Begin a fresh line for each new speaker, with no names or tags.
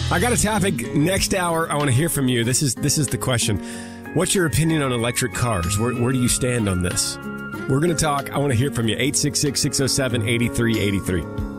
I got a topic next hour. I want to hear from you. This is the question. What's your opinion on electric cars? Where do you stand on this? We're going to talk. I want to hear from you. 866-607-8383.